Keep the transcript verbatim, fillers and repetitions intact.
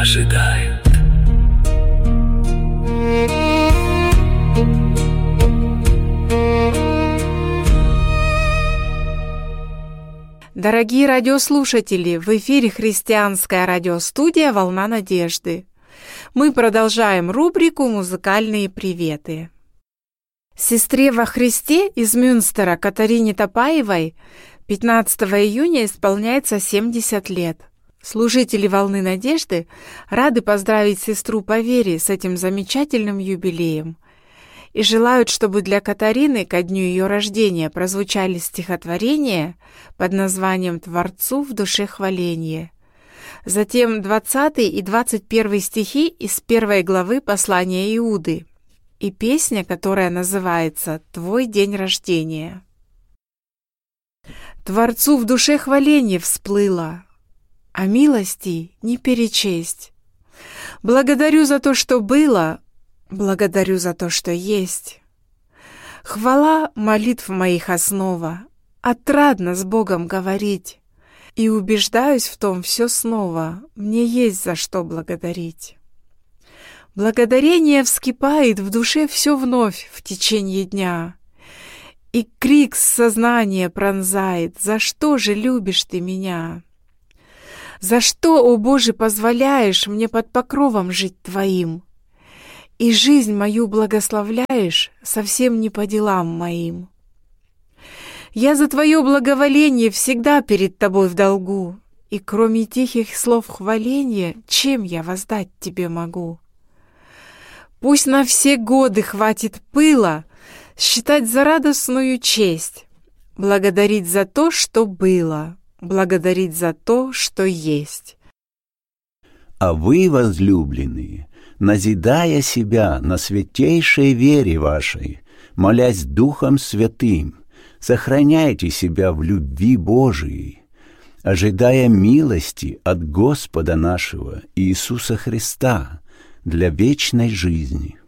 ожидает. Дорогие радиослушатели, в эфире христианская радиостудия «Волна надежды». Мы продолжаем рубрику «Музыкальные приветы». Сестре во Христе из Мюнстера Катарине Топаевой пятнадцатого июня исполняется семьдесят лет. Служители «Волны надежды» рады поздравить сестру по вере с этим замечательным юбилеем и желают, чтобы для Катарины ко дню ее рождения прозвучали стихотворения под названием «Творцу в душе хваленье». Затем двадцатый и двадцать первый стихи из первой главы послания Иуды и песня, которая называется «Твой день рождения». Творцу в душе хваленье всплыло, а милости не перечесть. Благодарю за то, что было, благодарю за то, что есть. Хвала молитв моих основа, отрадно с Богом говорить, и убеждаюсь в том все снова, мне есть за что благодарить. Благодарение вскипает в душе все вновь в течение дня, и крик с сознания пронзает: «За что же любишь ты меня? За что, о Боже, позволяешь мне под покровом жить Твоим? И жизнь мою благословляешь совсем не по делам моим. Я за Твое благоволение всегда перед Тобой в долгу, и кроме тихих слов хваления, чем я воздать Тебе могу? Пусть на все годы хватит пыла считать за радостную честь, благодарить за то, что было, благодарить за то, что есть. А вы, возлюбленные, назидая себя на святейшей вере вашей, молясь Духом Святым, сохраняйте себя в любви Божией, ожидая милости от Господа нашего Иисуса Христа для вечной жизни.